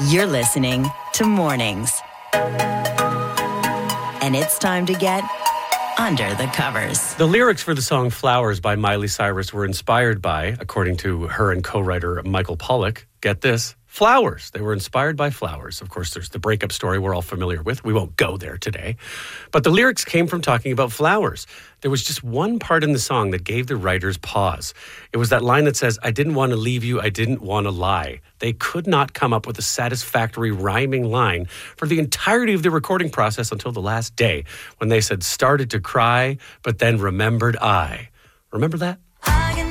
You're listening to Mornings. And it's time to get under the covers. The lyrics for the song Flowers by Miley Cyrus were inspired by, according to her and co-writer Michael Pollack, get this, flowers. They were inspired by flowers. Of course, there's the breakup story we're all familiar with. We won't go there today. But the lyrics came from talking about flowers. There was just one part in the song that gave the writers pause. It was that line that says, I didn't want to leave you, I didn't want to lie. They could not come up with a satisfactory rhyming line for the entirety of the recording process until the last day, when they said, started to cry, but then remembered I. Remember that?